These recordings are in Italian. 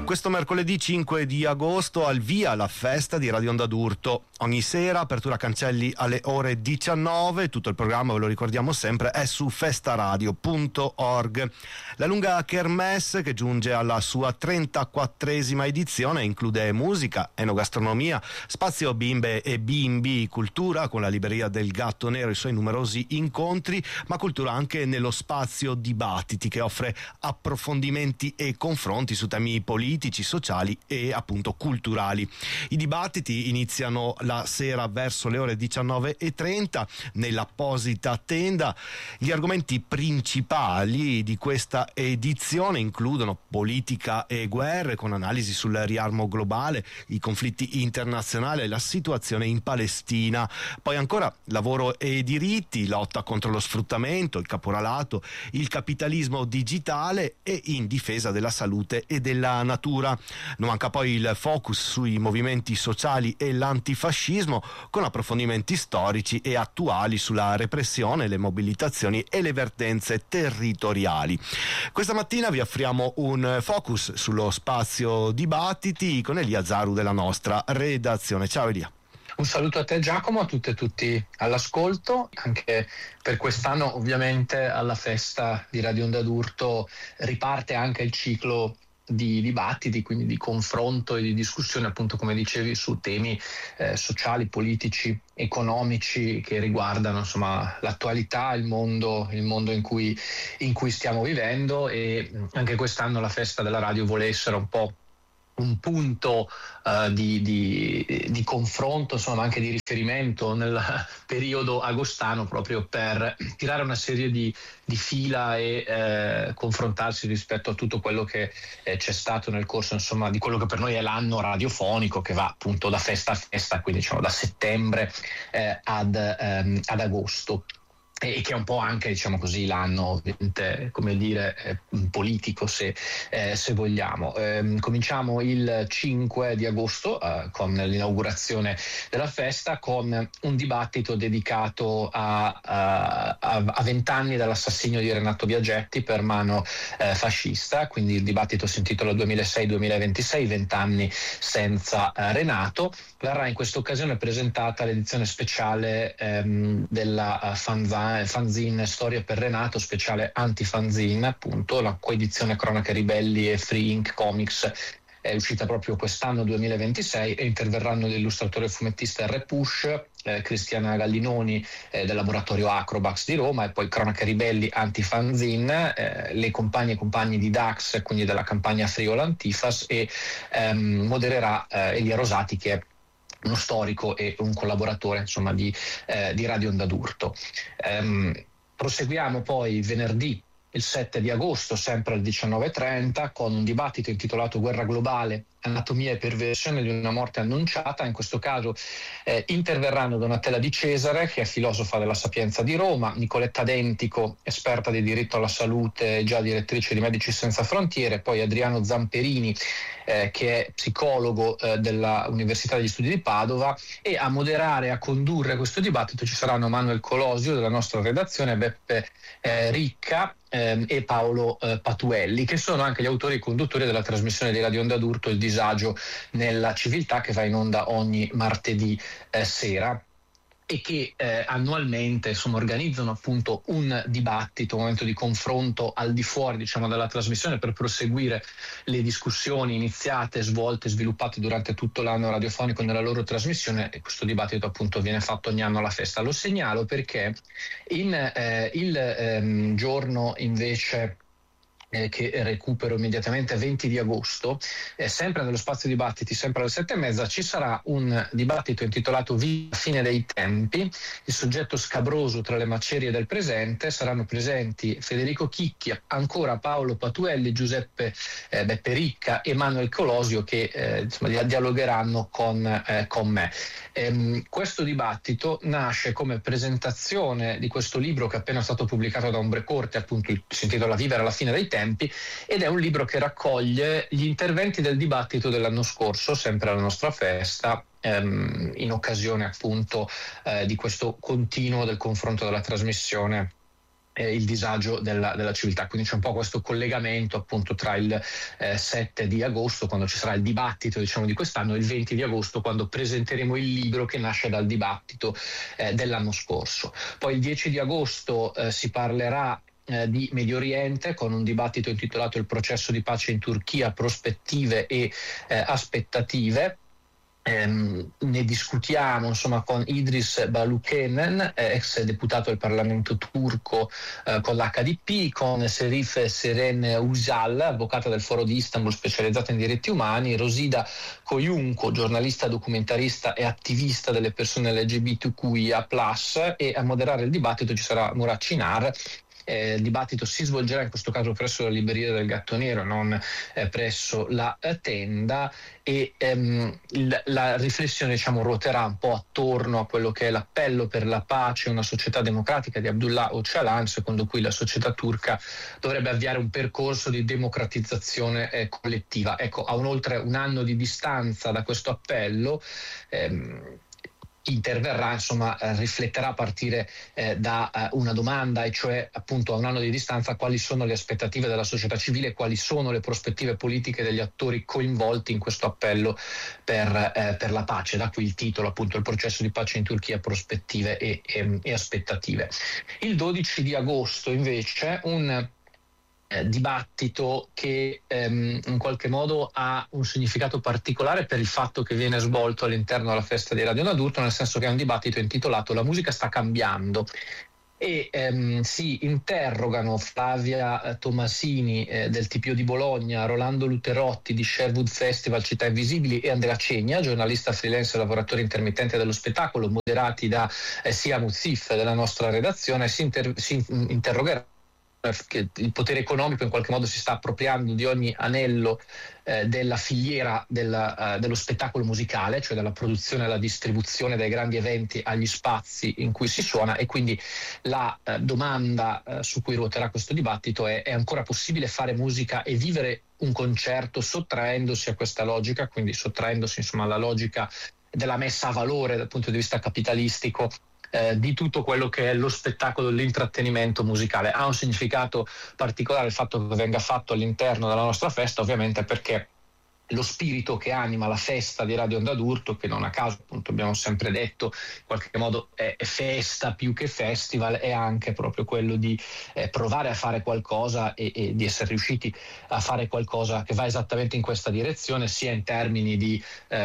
Questo mercoledì 5 di agosto al via la festa di Radio Onda d'Urto. Ogni sera, apertura cancelli alle ore 19. Tutto il programma, ve lo ricordiamo sempre, è su festaradio.org. La lunga kermesse, che giunge alla sua 34esima edizione, include musica, enogastronomia, spazio bimbe e bimbi, cultura con la libreria del Gatto Nero e i suoi numerosi incontri, ma cultura anche nello spazio dibattiti, che offre approfondimenti e confronti su temi politici, sociali e appunto culturali. I dibattiti iniziano la sera verso le ore 19:30 nell'apposita tenda. Gli argomenti principali di questa edizione includono politica e guerre, con analisi sul riarmo globale, i conflitti internazionali e la situazione in Palestina. Poi ancora lavoro e diritti, lotta contro lo sfruttamento, il caporalato, il capitalismo digitale e in difesa della salute e della natura. Non manca poi il focus sui movimenti sociali e l'antifascismo, con approfondimenti storici e attuali sulla repressione, le mobilitazioni e le vertenze territoriali. Questa mattina vi offriamo un focus sullo spazio dibattiti con Elia Zaru della nostra redazione. Ciao Elia. Un saluto a te Giacomo, a tutte e tutti all'ascolto. Anche per quest'anno ovviamente alla festa di Radio Onda d'Urto riparte anche il ciclo di dibattiti, quindi di confronto e di discussione, appunto come dicevi, su temi sociali, politici, economici che riguardano insomma l'attualità, il mondo in cui stiamo vivendo. E anche quest'anno la festa della radio vuole essere un po' un punto di confronto, insomma, anche di riferimento nel periodo agostano, proprio per tirare una serie di fila e confrontarsi rispetto a tutto quello che c'è stato nel corso, insomma, di quello che per noi è l'anno radiofonico, che va appunto da festa a festa, quindi diciamo da settembre ad agosto. E che è un po' anche, diciamo così, l'anno ovviamente, come dire, politico, se vogliamo. Cominciamo il 5 di agosto con l'inaugurazione della festa, con un dibattito dedicato a 20 anni dall'assassinio di Renato Biagetti per mano fascista. Quindi il dibattito si intitola 2006-2026, 20 anni senza Renato. Verrà in questa occasione presentata l'edizione speciale della fanzine Storia per Renato, speciale anti-fanzine, appunto, la coedizione Cronache Ribelli e Free Ink Comics è uscita proprio quest'anno 2026 e interverranno l'illustratore fumettista R. Push, Cristiana Gallinoni del laboratorio Acrobax di Roma, e poi Cronache Ribelli anti-fanzine, le compagne e compagni di Dax, quindi della campagna Friola Antifas, e modererà Elia Rosati, che è uno storico e un collaboratore, insomma, di Radio Onda d'Urto. Proseguiamo poi venerdì il 7 di agosto, sempre alle 19:30, con un dibattito intitolato Guerra globale, anatomia e perversione di una morte annunciata. In questo caso interverranno Donatella Di Cesare, che è filosofa della Sapienza di Roma, Nicoletta Dentico, esperta di diritto alla salute, già direttrice di Medici Senza Frontiere, poi Adriano Zamperini, che è psicologo della Università degli Studi di Padova, e a moderare e a condurre questo dibattito ci saranno Manuel Colosio della nostra redazione, Beppe Ricca e Paolo Patuelli, che sono anche gli autori e conduttori della trasmissione di Radio Onda d'Urto Il disagio nella civiltà, che va in onda ogni martedì sera, e che annualmente, insomma, organizzano appunto un dibattito, un momento di confronto al di fuori, diciamo, della trasmissione, per proseguire le discussioni iniziate, svolte, sviluppate durante tutto l'anno radiofonico nella loro trasmissione. E questo dibattito appunto viene fatto ogni anno alla festa. Lo segnalo perché il giorno invece che recupero immediatamente, 20 di agosto, sempre nello spazio dibattiti, sempre alle 7:30, ci sarà un dibattito intitolato Fine dei tempi, il soggetto scabroso tra le macerie del presente. Saranno presenti Federico Chicchi, ancora Paolo Patuelli, Giuseppe Beppe Ricca e Manuel Colosio, che insomma, dialogheranno con me. Questo dibattito nasce come presentazione di questo libro che è appena stato pubblicato da Ombrecorte, appunto si intitola Vivere alla fine dei tempi, ed è un libro che raccoglie gli interventi del dibattito dell'anno scorso, sempre alla nostra festa, in occasione appunto di questo continuo del confronto della trasmissione il disagio della civiltà. Quindi c'è un po' questo collegamento appunto tra il 7 di agosto, quando ci sarà il dibattito di quest'anno, e il 20 di agosto, quando presenteremo il libro che nasce dal dibattito dell'anno scorso. Poi il 10 di agosto si parlerà di Medio Oriente, con un dibattito intitolato Il processo di pace in Turchia, prospettive e aspettative. Ne discutiamo con Idris Balukenan, ex deputato del Parlamento turco con l'HDP, con Serif Seren Uzal, avvocata del Foro di Istanbul specializzata in diritti umani, Rosida Koyunko, giornalista, documentarista e attivista delle persone LGBTQIA+, e a moderare il dibattito ci sarà Murat Çınar. Il dibattito si svolgerà in questo caso presso la libreria del Gatto Nero, non presso la tenda, e la riflessione ruoterà un po' attorno a quello che è l'appello per la pace e una società democratica di Abdullah Öcalan, secondo cui la società turca dovrebbe avviare un percorso di democratizzazione collettiva. Ecco, a oltre un anno di distanza da questo appello, interverrà, rifletterà a partire da una domanda, e cioè appunto a un anno di distanza quali sono le aspettative della società civile, quali sono le prospettive politiche degli attori coinvolti in questo appello per la pace. Da qui il titolo, appunto, Il processo di pace in Turchia, prospettive e aspettative. Il 12 di agosto invece un dibattito che in qualche modo ha un significato particolare per il fatto che viene svolto all'interno della festa di Radio Adulto, nel senso che è un dibattito intitolato La musica sta cambiando, e si interrogano Flavia Tomasini del TPO di Bologna, Rolando Luterotti di Sherwood Festival Città Invisibili e Andrea Cegna, giornalista freelance e lavoratore intermittente dello spettacolo, moderati da Sia Muzzif della nostra redazione. Si interrogerà che il potere economico in qualche modo si sta appropriando di ogni anello della filiera dello spettacolo musicale, cioè dalla produzione alla distribuzione, dai grandi eventi agli spazi in cui si suona, e quindi la domanda su cui ruoterà questo dibattito è ancora possibile fare musica e vivere un concerto sottraendosi a questa logica, quindi sottraendosi alla logica della messa a valore dal punto di vista capitalistico di tutto quello che è lo spettacolo, l'intrattenimento musicale. Ha un significato particolare il fatto che venga fatto all'interno della nostra festa, ovviamente perché lo spirito che anima la festa di Radio Onda d'Urto, che non a caso appunto abbiamo sempre detto in qualche modo è festa più che festival, è anche proprio quello di provare a fare qualcosa e di essere riusciti a fare qualcosa che va esattamente in questa direzione, sia in termini di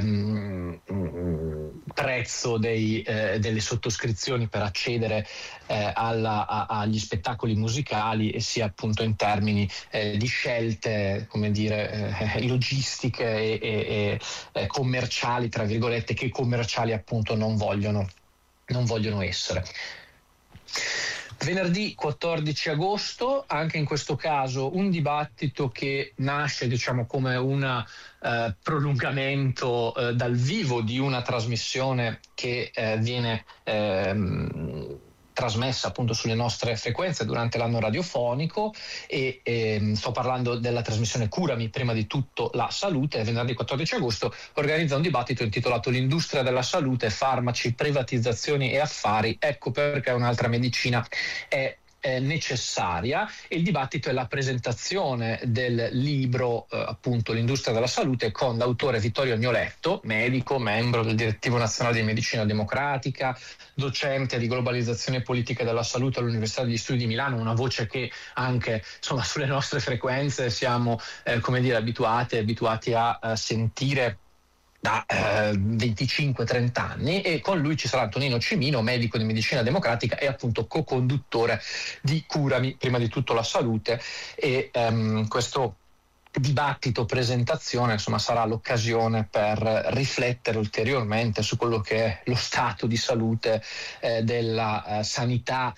prezzo delle sottoscrizioni per accedere agli spettacoli musicali, e sia appunto in termini di scelte, come dire, logistiche e commerciali, tra virgolette, che commerciali appunto non vogliono essere. Venerdì 14 agosto, anche in questo caso un dibattito che nasce come un prolungamento dal vivo di una trasmissione che viene trasmessa appunto sulle nostre frequenze durante l'anno radiofonico, e sto parlando della trasmissione Curami, prima di tutto la salute. Venerdì 14 agosto organizza un dibattito intitolato L'industria della salute, farmaci, privatizzazioni e affari, ecco perché un'altra medicina è necessaria. Il dibattito è la presentazione del libro appunto L'industria della salute, con l'autore Vittorio Agnoletto, medico, membro del Direttivo Nazionale di Medicina Democratica, docente di globalizzazione politica della salute all'Università degli Studi di Milano, una voce che anche sulle nostre frequenze siamo abituati a sentire da 25-30 anni, e con lui ci sarà Antonino Cimino, medico di medicina democratica e appunto co-conduttore di Curami, prima di tutto la salute, e questo dibattito presentazione sarà l'occasione per riflettere ulteriormente su quello che è lo stato di salute della sanità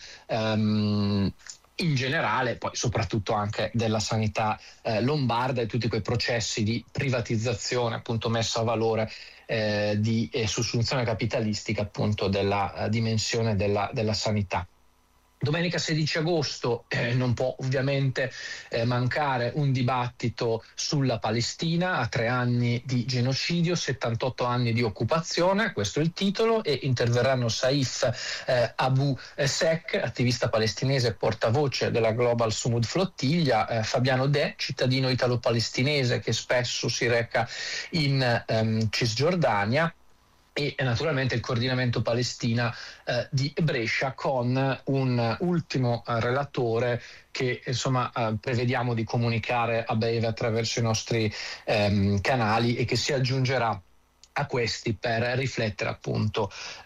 in generale, poi soprattutto anche della sanità lombarda, e tutti quei processi di privatizzazione, appunto messa a valore di sussunzione capitalistica appunto della dimensione della sanità. Domenica 16 agosto non può ovviamente mancare un dibattito sulla Palestina, a 3 anni di genocidio, 78 anni di occupazione, questo è il titolo, e interverranno Saif Abu Sek, attivista palestinese e portavoce della Global Sumud Flottiglia, Fabiano De, cittadino italo-palestinese che spesso si reca in Cisgiordania, e naturalmente il coordinamento Palestina di Brescia, con un ultimo relatore che prevediamo di comunicare a breve attraverso i nostri canali, e che si aggiungerà a questi per riflettere appunto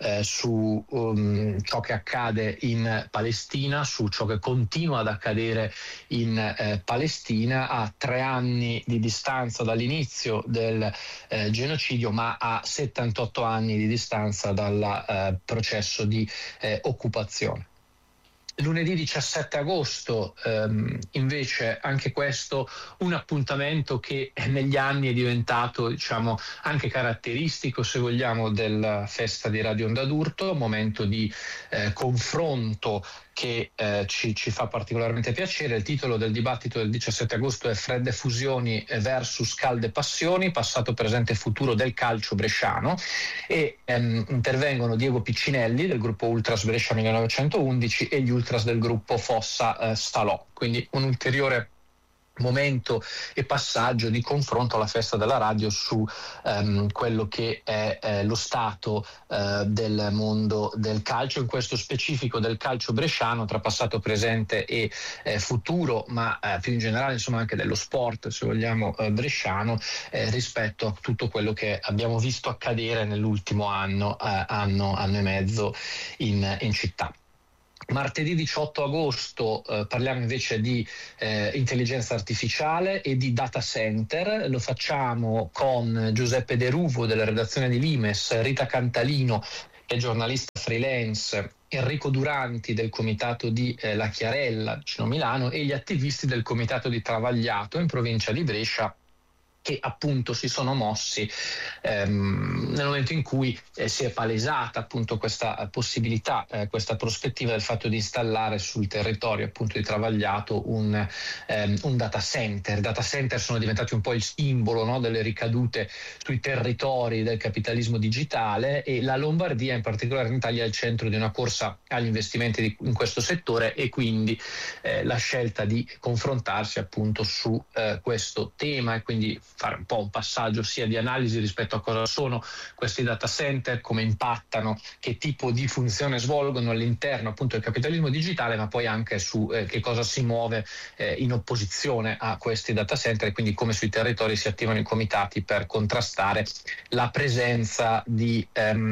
su ciò che accade in Palestina, su ciò che continua ad accadere in Palestina, a 3 anni di distanza dall'inizio del genocidio, ma a 78 anni di distanza dal processo di occupazione. Lunedì 17 agosto invece, anche questo un appuntamento che negli anni è diventato anche caratteristico, se vogliamo, della festa di Radio Onda d'Urto, un momento di confronto che ci fa particolarmente piacere. Il titolo del dibattito del 17 agosto è Fredde fusioni versus calde passioni, passato, presente e futuro del calcio bresciano, e intervengono Diego Piccinelli del gruppo Ultras Brescia 1911 e gli Ultras del gruppo Fossa Stalò, quindi un ulteriore momento e passaggio di confronto alla festa della radio su quello che è lo stato del mondo del calcio, in questo specifico del calcio bresciano, tra passato, presente e futuro, ma più in generale anche dello sport, se vogliamo, bresciano, rispetto a tutto quello che abbiamo visto accadere nell'ultimo anno e mezzo in città. Martedì 18 agosto parliamo invece di intelligenza artificiale e di data center. Lo facciamo con Giuseppe De Ruvo della redazione di Limes, Rita Cantalino, che è giornalista freelance, Enrico Duranti del comitato di La Chiarella vicino Milano, e gli attivisti del comitato di Travagliato in provincia di Brescia, che appunto si sono mossi nel momento in cui si è palesata appunto questa possibilità, questa prospettiva del fatto di installare sul territorio appunto di Travagliato un data center. Data center sono diventati un po' il simbolo, no, delle ricadute sui territori del capitalismo digitale, e la Lombardia, in particolare in Italia, è il centro di una corsa agli investimenti in questo settore, e quindi la scelta di confrontarsi appunto su questo tema, e quindi fare un po' un passaggio sia di analisi rispetto a cosa sono questi data center, come impattano, che tipo di funzione svolgono all'interno appunto del capitalismo digitale, ma poi anche su che cosa si muove in opposizione a questi data center, e quindi come sui territori si attivano i comitati per contrastare la presenza di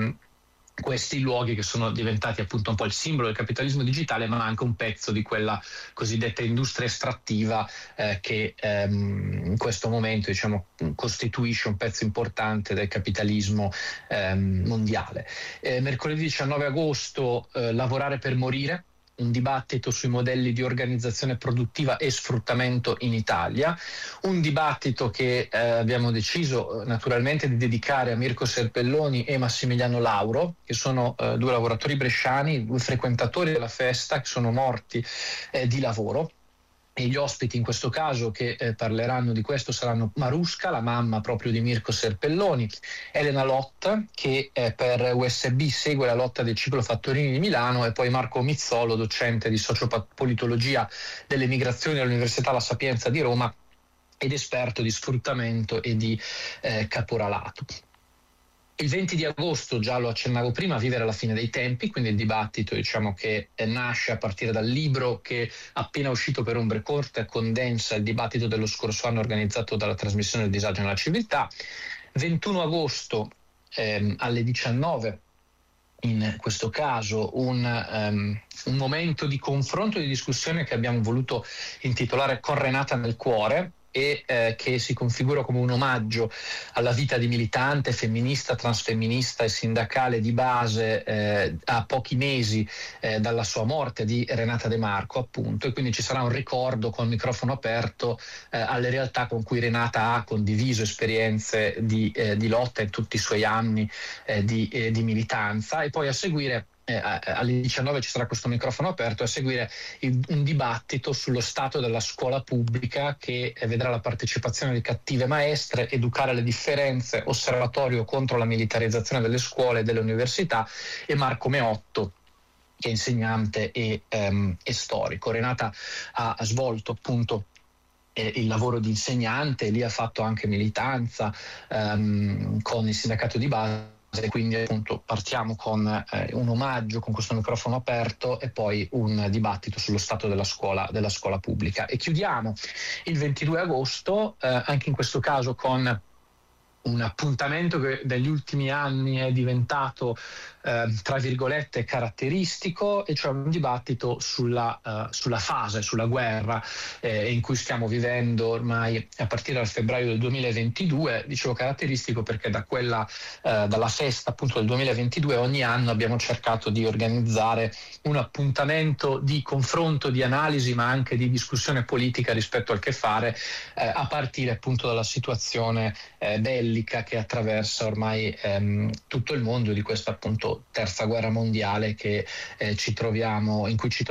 questi luoghi che sono diventati appunto un po' il simbolo del capitalismo digitale, ma anche un pezzo di quella cosiddetta industria estrattiva che in questo momento costituisce un pezzo importante del capitalismo mondiale. Mercoledì 19 agosto lavorare per morire, un dibattito sui modelli di organizzazione produttiva e sfruttamento in Italia, un dibattito che abbiamo deciso naturalmente di dedicare a Mirko Serpelloni e Massimiliano Lauro, che sono 2 lavoratori bresciani, 2 frequentatori della festa, che sono morti di lavoro. E gli ospiti in questo caso che parleranno di questo saranno Marusca, la mamma proprio di Mirko Serpelloni, Elena Lotta, che per USB segue la lotta del ciclo Fattorini di Milano, e poi Marco Mizzolo, docente di sociopolitologia delle migrazioni all'Università La Sapienza di Roma ed esperto di sfruttamento e di caporalato. Il 20 di agosto, già lo accennavo prima, Vivere alla fine dei tempi, quindi il dibattito che nasce a partire dal libro che appena uscito per Ombre Corte condensa il dibattito dello scorso anno organizzato dalla trasmissione Il disagio nella civiltà. 21 agosto alle 19, in questo caso un momento di confronto e di discussione che abbiamo voluto intitolare Con Renata nel cuore, e che si configura come un omaggio alla vita di militante, femminista, transfemminista e sindacale di base a pochi mesi dalla sua morte, di Renata De Marco appunto, e quindi ci sarà un ricordo con microfono aperto alle realtà con cui Renata ha condiviso esperienze di lotta in tutti i suoi anni di militanza, e poi a seguire alle 19 ci sarà questo microfono aperto, a seguire un dibattito sullo stato della scuola pubblica, che vedrà la partecipazione di cattive maestre, educare alle differenze, osservatorio contro la militarizzazione delle scuole e delle università, e Marco Meotto, che è insegnante e storico. Renata ha svolto appunto il lavoro di insegnante, lì ha fatto anche militanza con il sindacato di base, quindi appunto partiamo con un omaggio con questo microfono aperto e poi un dibattito sullo stato della scuola pubblica. E chiudiamo il 22 agosto, anche in questo caso con un appuntamento che negli ultimi anni è diventato tra virgolette caratteristico, e cioè un dibattito sulla fase, sulla guerra in cui stiamo vivendo ormai a partire dal febbraio del 2022. Dicevo caratteristico perché dalla festa appunto del 2022 ogni anno abbiamo cercato di organizzare un appuntamento di confronto, di analisi, ma anche di discussione politica rispetto al che fare, a partire appunto dalla situazione bellica che attraversa ormai tutto il mondo, di questa appunto terza guerra mondiale in cui ci troviamo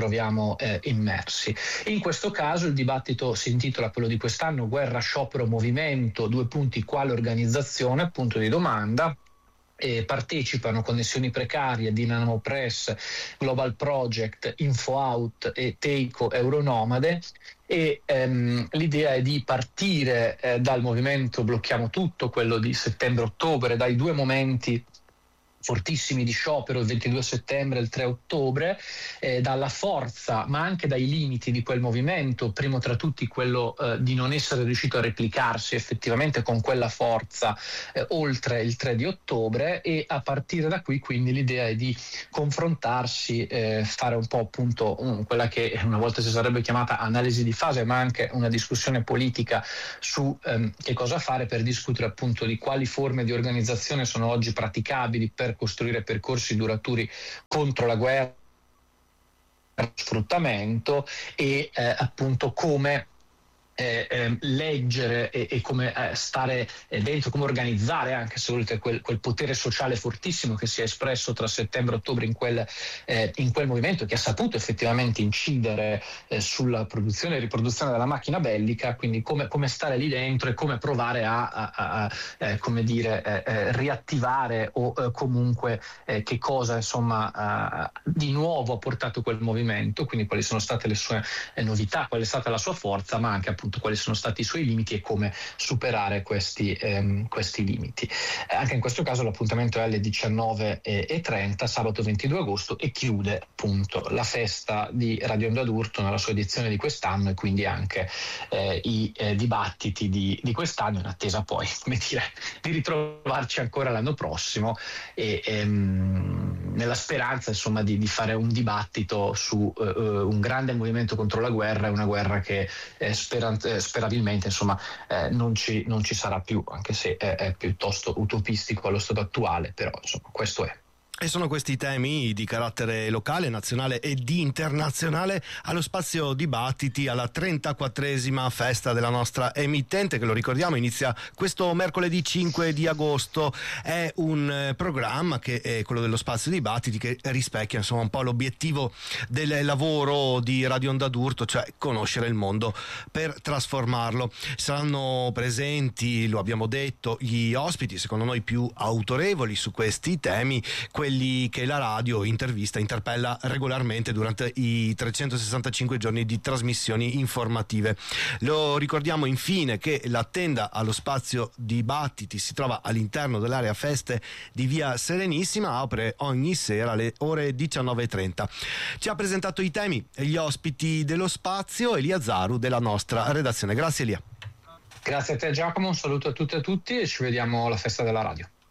immersi. In questo caso il dibattito si intitola, quello di quest'anno, Guerra, sciopero, movimento, quale organizzazione, punto di domanda. Partecipano Connessioni Precarie, Dynamo Press, Global Project, InfoOut e Teico Euronomade. E l'idea è di partire dal movimento Blocchiamo Tutto, quello di settembre-ottobre, dai due momenti fortissimi di sciopero, il 22 settembre e il 3 ottobre, dalla forza ma anche dai limiti di quel movimento, primo tra tutti quello di non essere riuscito a replicarsi effettivamente con quella forza oltre il 3 di ottobre, e a partire da qui quindi l'idea è di confrontarsi, fare un po' appunto quella che una volta si sarebbe chiamata analisi di fase, ma anche una discussione politica su che cosa fare per discutere appunto di quali forme di organizzazione sono oggi praticabili per costruire percorsi duraturi contro la guerra, sfruttamento, e appunto come leggere e come stare dentro, come organizzare anche, se volete, quel potere sociale fortissimo che si è espresso tra settembre e ottobre in quel movimento, che ha saputo effettivamente incidere sulla produzione e riproduzione della macchina bellica. Quindi come stare lì dentro e come provare a riattivare o comunque che cosa insomma di nuovo ha portato quel movimento, quindi quali sono state le sue novità, qual è stata la sua forza, ma anche appunto quali sono stati i suoi limiti e come superare questi limiti. Anche in questo caso l'appuntamento è alle 19:30, sabato 22 agosto, e chiude appunto la festa di Radio Onda d'Urto nella sua edizione di quest'anno, e quindi anche i dibattiti di quest'anno, in attesa poi, come dire, di ritrovarci ancora l'anno prossimo, e nella speranza insomma di fare un dibattito su un grande movimento contro la guerra, e una guerra che sperabilmente insomma non ci sarà più, anche se è piuttosto utopistico allo stato attuale, però insomma questo è. E sono questi temi di carattere locale, nazionale e di internazionale allo spazio dibattiti alla 34esima festa della nostra emittente, che lo ricordiamo inizia questo mercoledì 5 di agosto. È un programma che è quello dello spazio dibattiti, che rispecchia insomma un po' l'obiettivo del lavoro di Radio Onda d'Urto, cioè conoscere il mondo per trasformarlo. Saranno presenti, lo abbiamo detto, gli ospiti secondo noi più autorevoli su questi temi, quelli che la radio interpella regolarmente durante i 365 giorni di trasmissioni informative. Lo ricordiamo infine che la tenda allo spazio dibattiti si trova all'interno dell'area feste di via Serenissima, apre ogni sera alle ore 19:30. Ci ha presentato i temi e gli ospiti dello spazio Elia Zaru della nostra redazione. Grazie Elia. Grazie a te Giacomo, un saluto a tutte e a tutti, e ci vediamo alla festa della radio.